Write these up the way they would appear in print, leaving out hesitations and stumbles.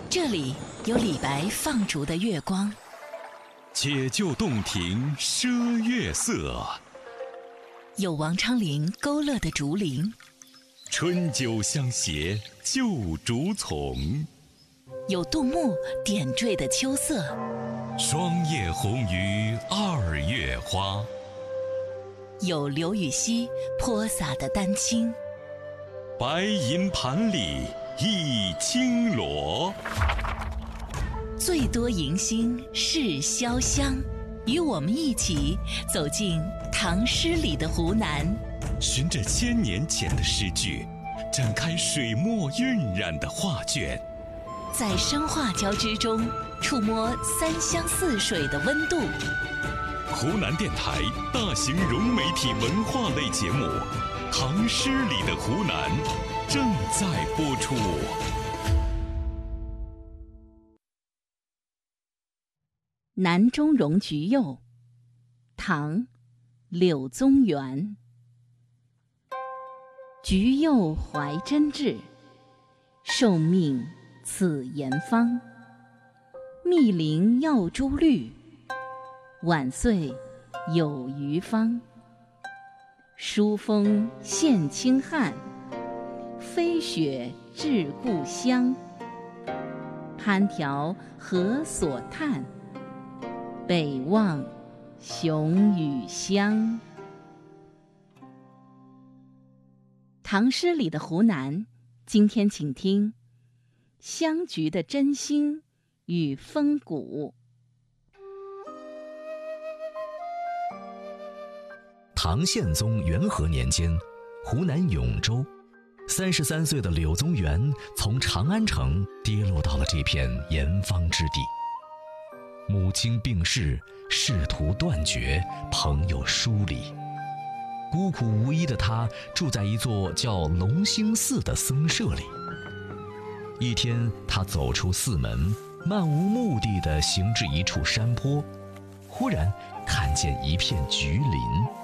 这里有李白放逐的月光， 解救洞庭赊月色， 有王昌龄勾勒的竹林， 春酒相携旧竹丛， 有杜牧点缀的秋色， 霜叶红于二月花， 有刘禹锡泼洒的丹青， 白银盘里一青螺。 最多迎新是潇湘，与我们一起走进唐诗里的湖南， 循着1000年前的诗句，展开水墨晕染的画卷， 在声画交织中触摸3湘4水的温度。 湖南电台大型融媒体文化类节目《唐诗里的湖南》正在播出。 南中荣菊柚，唐，柳宗元。菊柚怀真挚，受命此言方。密林药珠绿，晚岁有余芳。疏风现清汉，飞雪至故乡。攀条何所叹？北望雄与乡。唐诗里的湖南，今天请听香菊的真心与风骨。 唐宪宗元和年间，湖南永州，33岁的柳宗元从长安城跌落到了这片盐方之地。母亲病逝，仕途断绝，朋友疏离，孤苦无依的他住在一座叫隆兴寺的僧舍里。一天，他走出寺门，漫无目的地行至一处山坡，忽然看见一片菊林。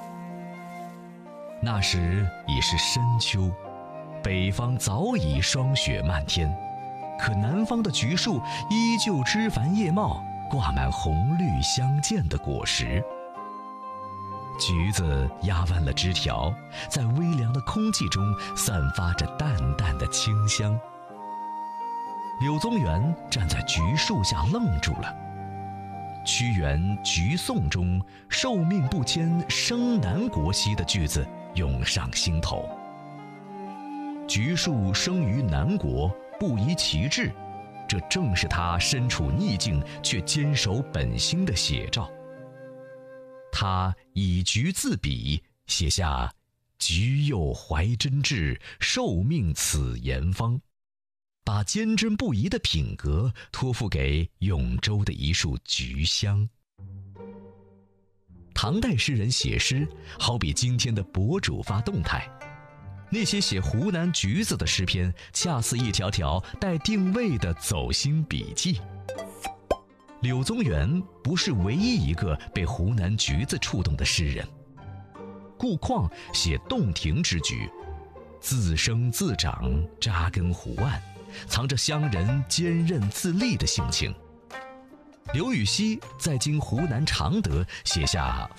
那时已是深秋，北方早已霜雪漫天，可南方的菊树依旧枝繁叶茂，挂满红绿相间的果实。橘子压弯了枝条，在微凉的空气中散发着淡淡的清香。柳宗元站在橘树下愣住了。屈原《橘颂》中“受命不迁，生南国兮”的句子涌上心头。橘树生于南国，不移其志，这正是他身处逆境却坚守本心的写照。他以橘自比，写下“菊柚怀真挚，受命此言方”，把坚贞不移的品格托付给永州的一束菊香。唐代诗人写诗，好比今天的博主发动态。那些写湖南橘子的诗篇，恰似一条条带定位的走心笔记。柳宗元不是唯一一个被湖南橘子触动的诗人。顾况写洞庭之菊，自生自长，扎根湖岸，藏着乡人坚韧自立的性情。刘禹锡在今湖南常德写下